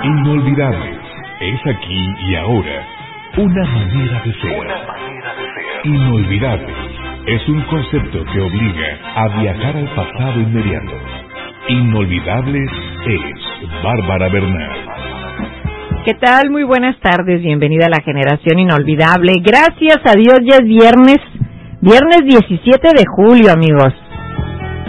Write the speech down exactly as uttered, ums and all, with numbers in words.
Inolvidables, es aquí y ahora, una manera de ser. Una manera de ser. Inolvidables, es un concepto que obliga a viajar al pasado inmediato. Inolvidables es Bárbara Bernal. ¿Qué tal? Muy buenas tardes, bienvenida a la Generación Inolvidable. Gracias a Dios ya es viernes, viernes diecisiete de julio, amigos.